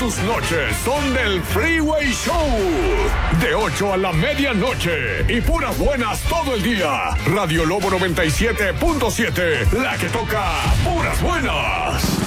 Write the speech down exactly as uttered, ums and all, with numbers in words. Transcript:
tus noches son del Freeway Show. De ocho a la medianoche. Y puras buenas todo el día. Radio Lobo noventa y siete punto siete. La que toca puras buenas.